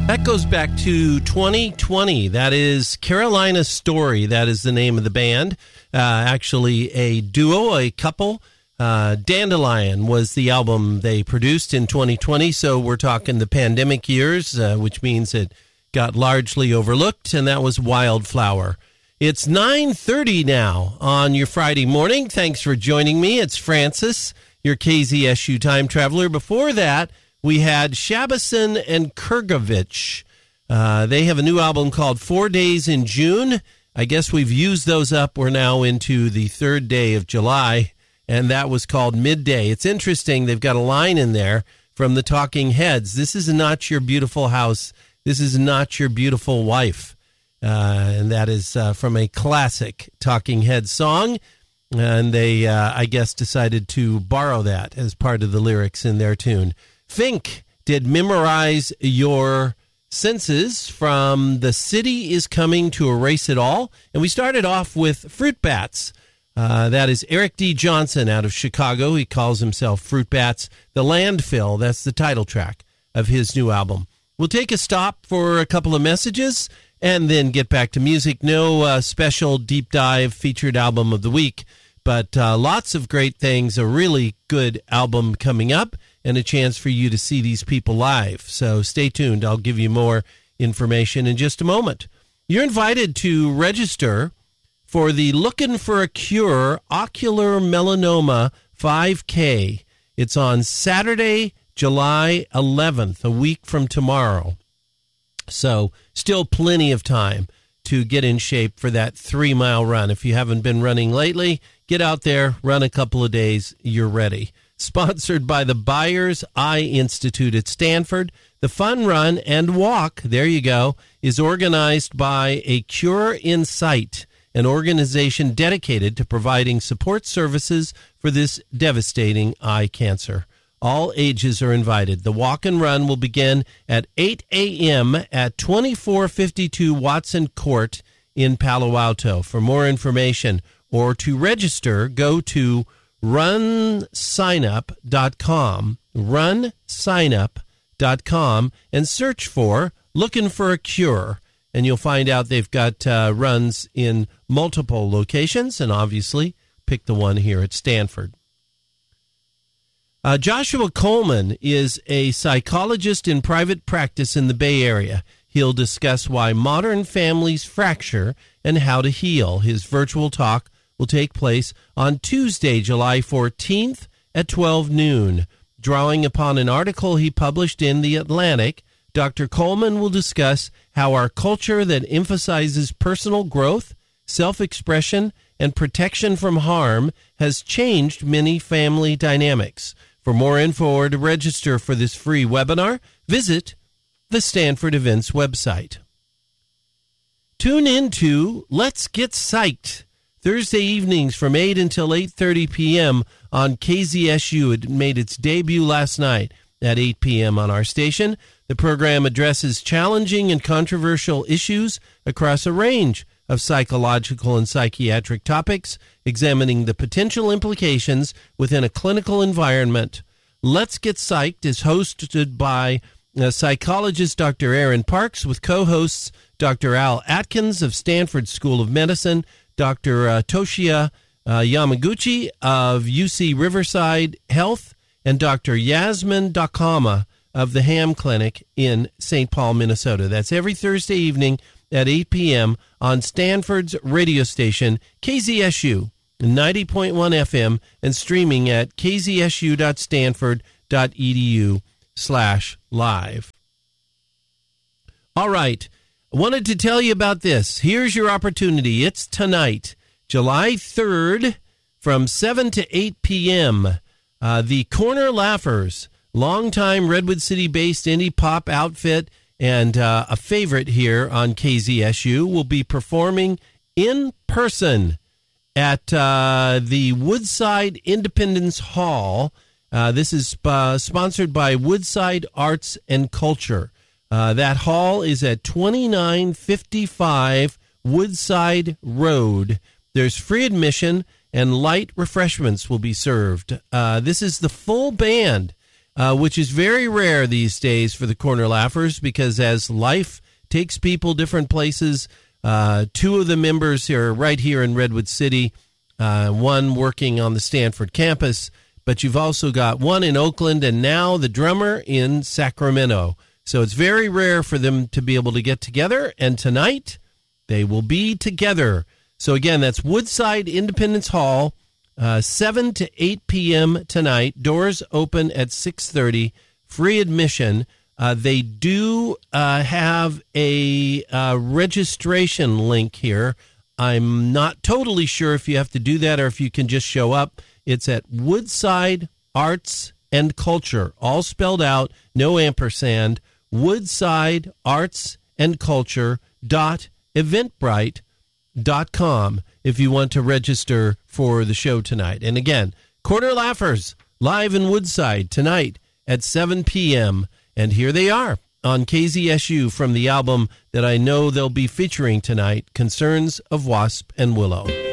That goes back to 2020. That is Carolina Story. That is the name of the band. Actually, a duo, a couple. Dandelion was the album they produced in 2020. So we're talking the pandemic years, which means it got largely overlooked, and that was Wildflower. It's 9:30 now on your Friday morning. Thanks for joining me. It's Francis, your KZSU time traveler. Before that, we had Shabazin and Kurgovich. They have a new album called 4 Days in June. I guess we've used those up. We're now into the third day of July, and that was called Midday. It's interesting. They've got a line in there from the Talking Heads. This is not your beautiful house. This is not your beautiful wife. And that is from a classic Talking Heads song. And they, I guess, decided to borrow that as part of the lyrics in their tune. Fink did Memorize Your Senses from The City Is Coming to Erase It All. And we started off with Fruit Bats. That is Eric D. Johnson out of Chicago. He calls himself Fruit Bats. The Landfill, that's the title track of his new album. We'll take a stop for a couple of messages and then get back to music. No special deep dive featured album of the week, but lots of great things, a really good album coming up, and a chance for you to see these people live. So stay tuned. I'll give you more information in just a moment. You're invited to register for the Looking for a Cure Ocular Melanoma 5K. It's on Saturday, July 11th, a week from tomorrow. So still plenty of time to get in shape for that 3-mile run. If you haven't been running lately, get out there, run a couple of days, you're ready. Sponsored by the Byers Eye Institute at Stanford. The fun run and walk, there you go, is organized by A Cure in Sight, an organization dedicated to providing support services for this devastating eye cancer. All ages are invited. The walk and run will begin at 8 a.m. at 2452 Watson Court in Palo Alto. For more information or to register, go to runsignup.com, runsignup.com, and search for Looking for a Cure. And you'll find out they've got runs in multiple locations, and obviously pick the one here at Stanford. Joshua Coleman is a psychologist in private practice in the Bay Area. He'll discuss why modern families fracture and how to heal. His virtual talk will take place on Tuesday, July 14th at 12 noon. Drawing upon an article he published in The Atlantic, Dr. Coleman will discuss how our culture that emphasizes personal growth, self-expression, and protection from harm has changed many family dynamics. For more info or to register for this free webinar, visit the Stanford Events website. Tune in to Let's Get Psyched, Thursday evenings from 8 until 8:30 p.m. on KZSU. It made its debut last night at 8 p.m. on our station. The program addresses challenging and controversial issues across a range of psychological and psychiatric topics, examining the potential implications within a clinical environment. Let's Get Psyched is hosted by psychologist Dr. Aaron Parks, with co-hosts Dr. Al Atkins of Stanford School of Medicine, Dr. Toshia Yamaguchi of UC Riverside Health, and Dr. Yasmin Dakama of the Ham Clinic in St. Paul, Minnesota. That's every Thursday evening at 8 p.m. on Stanford's radio station, KZSU, 90.1 FM, and streaming at kzsu.stanford.edu/live. All right. I wanted to tell you about this. Here's your opportunity. It's tonight, July 3rd, from 7 to 8 p.m. The Corner Laughers, longtime Redwood City-based indie pop outfit and a favorite here on KZSU, will be performing in person at the Woodside Independence Hall. This is sponsored by Woodside Arts and Culture. That hall is at 2955 Woodside Road. There's free admission and light refreshments will be served. This is the full band. which is very rare these days for the Corner Laughers, because as life takes people different places, two of the members are right here in Redwood City, one working on the Stanford campus, but you've also got one in Oakland and now the drummer in Sacramento. So it's very rare for them to be able to get together, and tonight they will be together. So again, that's Woodside Independence Hall, 7 to 8 p.m. tonight. Doors open at 6:30, free admission. They do have a registration link here. I'm not totally sure if you have to do that or if you can just show up. It's at Woodside Arts and Culture, all spelled out, no ampersand, Woodside Arts and Culture .eventbrite.com if you want to register for the show tonight. And again, Corner Laughers live in Woodside tonight at 7 p.m. And here they are on KZSU from the album that I know they'll be featuring tonight, Concerns of Wasp and Willow.